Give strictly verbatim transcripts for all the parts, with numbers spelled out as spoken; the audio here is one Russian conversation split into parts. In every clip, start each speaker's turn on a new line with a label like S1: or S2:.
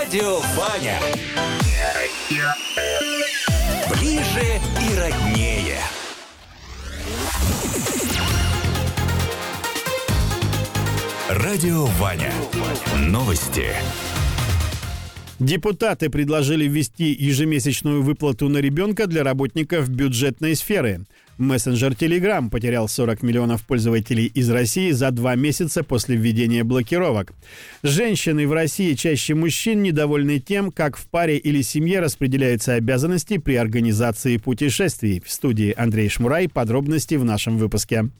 S1: Радио Ваня. Ближе и роднее. Радио Ваня. Новости.
S2: Депутаты предложили ввести ежемесячную выплату на ребенка для работников бюджетной сферы. Мессенджер Telegram потерял сорок миллионов пользователей из России за два месяца после введения блокировок. Женщины в России чаще мужчин недовольны тем, как в паре или семье распределяются обязанности при организации путешествий. В студии Андрей Шмурай. Подробности в нашем выпуске.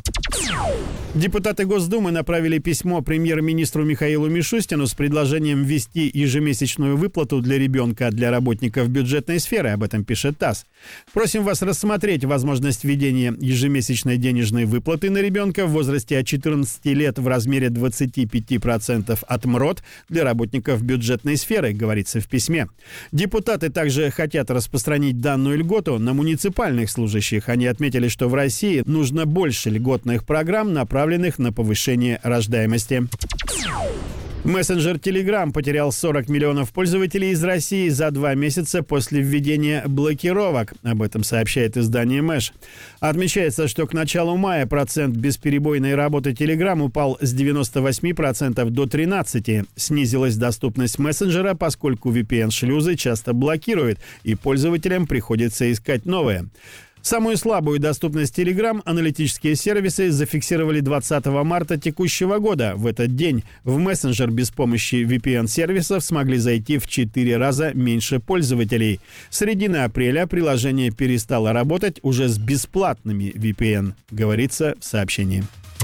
S2: Депутаты Госдумы направили письмо премьер-министру Михаилу Мишустину с предложением ввести ежемесячную выплату для ребенка для работников бюджетной сферы. Об этом пишет ТАСС. Просим вас рассмотреть возможность введения ежемесячной денежной выплаты на ребенка в возрасте от четырнадцати лет в размере двадцати пяти процентов от МРОТ для работников бюджетной сферы, говорится в письме. Депутаты также хотят распространить данную льготу на муниципальных служащих. Они отметили, что в России нужно больше льготных программ, направленных на повышение рождаемости. Мессенджер Telegram потерял сорок миллионов пользователей из России за два месяца после введения блокировок. Об этом сообщает издание Мэш. Отмечается, что к началу мая процент бесперебойной работы Telegram упал с девяноста восьми процентов до тринадцати процентов. Снизилась доступность мессенджера, поскольку ви пи эн-шлюзы часто блокируют, и пользователям приходится искать новые. Самую слабую доступность Telegram аналитические сервисы зафиксировали двадцатого марта текущего года. В этот день в мессенджер без помощи ви пи эн-сервисов смогли зайти в четыре раза меньше пользователей. С середины апреля приложение перестало работать уже с бесплатными ви пи эн, говорится в сообщении.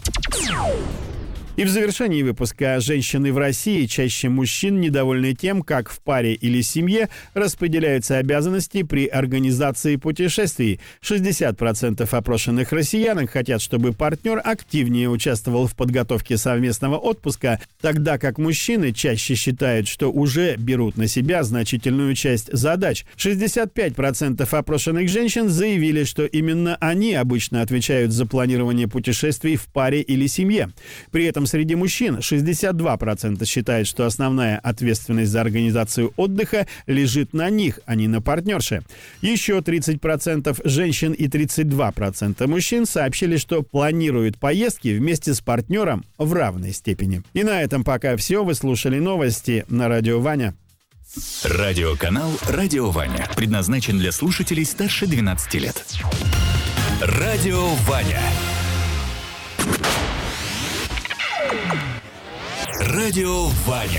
S2: И в завершении выпуска: женщины в России чаще мужчин недовольны тем, как в паре или семье распределяются обязанности при организации путешествий. шестьдесят процентов опрошенных россиян хотят, чтобы партнер активнее участвовал в подготовке совместного отпуска, тогда как мужчины чаще считают, что уже берут на себя значительную часть задач. шестьдесят пять процентов опрошенных женщин заявили, что именно они обычно отвечают за планирование путешествий в паре или семье. При этом среди мужчин шестьдесят два процента считают, что основная ответственность за организацию отдыха лежит на них, а не на партнерше. Еще тридцать процентов женщин и тридцать два процента мужчин сообщили, что планируют поездки вместе с партнером в равной степени. И на этом пока все. Вы слушали новости на Радио Ваня.
S1: Радиоканал «Радио Ваня» предназначен для слушателей старше двенадцати лет. Радио Ваня. Радио Ваня.